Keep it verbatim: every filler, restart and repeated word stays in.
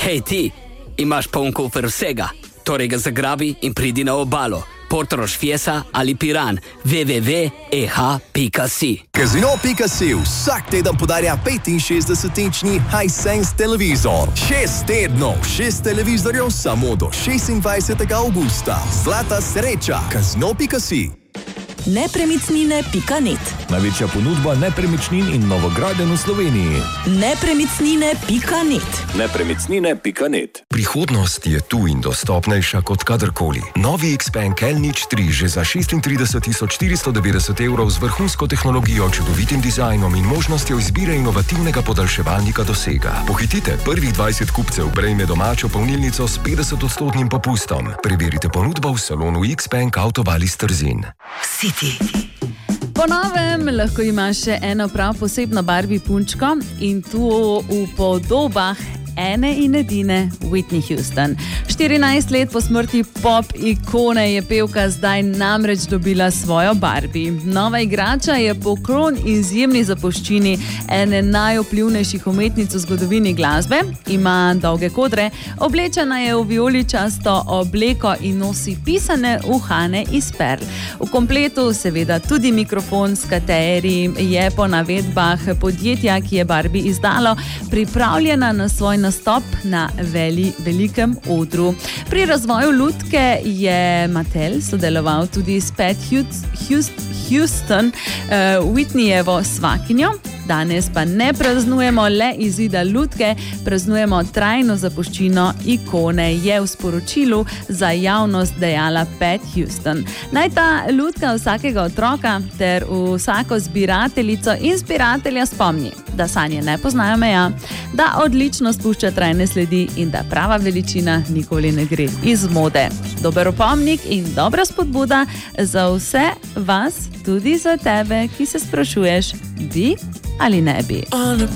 Hej ti, imaš poln kufer vsega, torej ga zagrabi in pridi na obalo. Portorož, Fiesa ali Piran. w w w pika e h pika si. Casino pika si vsak teden podarja petinšestdesetinčni Hisense televizor. Šest tednov, šest televizorjev samo do šestindvajsetega avgusta. Zlata sreča. Casino pika si. nepremičnine pika net. Največja ponudba nepremičnin in novogradenj v Sloveniji. nepremičnine pika net. nepremičnine pika net. Prihodnost je tu in dostopnejša kot kadarkoli. Novi Xpeng L nič tri že za šestintrideset tisoč štiristo devetdeset evrov z vrhunsko tehnologijo, čudovitim dizajnom in možnostjo izbire inovativnega podaljševalnika dosega. Pohitite, prvih dvajset kupcev prejme domačo polnilnico s petdeset odstotnim popustom. Preverite ponudbo v salonu Xpeng Avtovali Trzin. City. Po novem lahko imaš še eno prav posebno Barbie punčko in to v podobah ene in edine Whitney Houston. štirinajst let po smrti pop ikone je pevka zdaj namreč dobila svojo Barbie. Nova igrača je poklon izjemni zapuščini ene najvplivnejših umetnic v zgodovini glasbe. Ima dolge kodre, oblečena je v vijoličasto obleko in nosi pisane uhane iz perl. V kompletu seveda tudi mikrofon, s katerim je po navedbah podjetja, ki je Barbie izdalo, pripravljena na svoj nastop na veli, velikem odru. Pri razvoju lutke je Mattel sodeloval tudi s Pat Houston, uh, Whitneyjevo svakinjo. Danes pa ne praznujemo le izida lutke, praznujemo trajno zapuščino ikone, je v sporočilu za javnost dejala Pat Houston. Naj ta lutka vsakega otroka ter vsako zbirateljico in zbiratelja spomni, da sanje ne poznajo meja, da odlično spušča trajne sledi in da prava veličina nikoli ne gre iz mode. Dober opomnik in dobra spodbuda za vse vas, tudi za tebe, ki se sprašuješ, bi ali ne bi.